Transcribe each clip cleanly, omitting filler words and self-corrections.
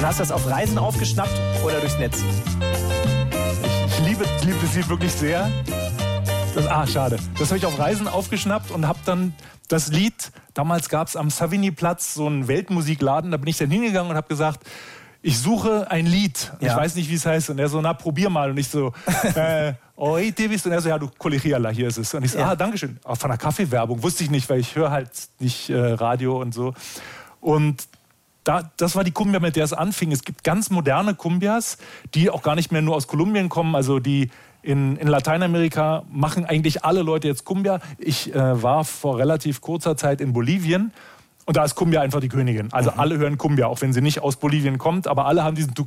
Und hast du das auf Reisen aufgeschnappt oder durchs Netz? Ich liebe das Lied wirklich sehr. Schade. Das habe ich auf Reisen aufgeschnappt und habe dann das Lied, damals gab es am Savigny-Platz so einen Weltmusikladen, da bin ich dann hingegangen und habe gesagt, ich suche ein Lied. Ja. Ich weiß nicht, wie es heißt. Und er so, na, probier mal. Und ich so, oi, Davis. Und er so, ja, du Collegiala, hier ist es. Und ich so, Dankeschön. Auch von der Kaffeewerbung. Wusste ich nicht, weil ich höre halt nicht Radio und so. Und das war die Cumbia, mit der es anfing. Es gibt ganz moderne Cumbias, die auch gar nicht mehr nur aus Kolumbien kommen, also die in Lateinamerika machen eigentlich alle Leute jetzt Cumbia. Ich war vor relativ kurzer Zeit in Bolivien und da ist Cumbia einfach die Königin. Also alle hören Cumbia, auch wenn sie nicht aus Bolivien kommt, aber alle haben diesen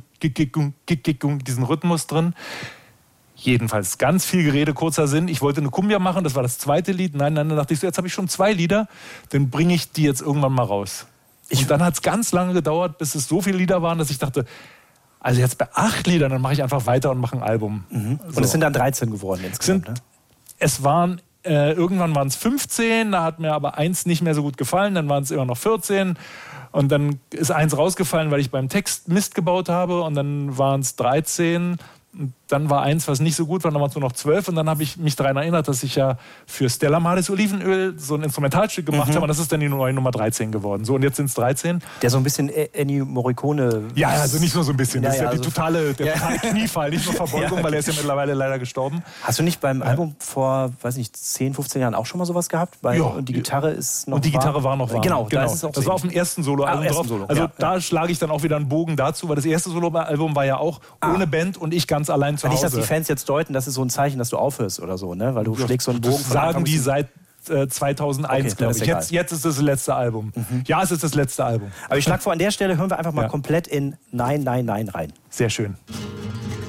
Rhythmus drin. Jedenfalls ganz viel Gerede, kurzer Sinn. Ich wollte eine Cumbia machen, das war das zweite Lied. Nein, dann dachte ich so, jetzt habe ich schon 2 Lieder, dann bringe ich die jetzt irgendwann mal raus. Und dann hat es ganz lange gedauert, bis es so viele Lieder waren, dass ich dachte, also jetzt bei 8 Liedern, dann mache ich einfach weiter und mache ein Album. So. Und es sind dann 13 geworden insgesamt, ne? Es waren, irgendwann waren es 15, da hat mir aber 1 nicht mehr so gut gefallen, dann waren es immer noch 14 und dann ist 1 rausgefallen, weil ich beim Text Mist gebaut habe und dann waren es 13. Und dann war 1, was nicht so gut war, dann waren es nur noch 12. Und dann habe ich mich daran erinnert, dass ich ja für Stella Maris Olivenöl so ein Instrumentalstück gemacht habe. Und das ist dann die neue Nummer 13 geworden. So, und jetzt sind es 13. Der so ein bisschen Ennio Morricone... Ja, also nicht nur so ein bisschen. Das ist ja also der totale Kniefall, nicht nur Verbeugung, weil er ist ja mittlerweile leider gestorben. Hast du nicht beim Album vor, weiß nicht, 10, 15 Jahren auch schon mal sowas gehabt? Und die Gitarre ist noch... Und die Gitarre war noch warm. Genau. Das war auf dem ersten Soloalbum drauf. Also da schlage ich dann auch wieder einen Bogen dazu, weil das erste Soloalbum war ja auch ohne Band und ich ganz allein zu Hause. Nicht, dass die Fans jetzt deuten, das ist so ein Zeichen, dass du aufhörst oder so, ne? Weil du schlägst so einen Bogen. Das sagen die seit 2001, glaube ich. Jetzt ist das letzte Album. Ja, es ist das letzte Album. Aber ich schlage vor, an der Stelle hören wir einfach mal komplett in Nein, Nein, Nein rein. Sehr schön.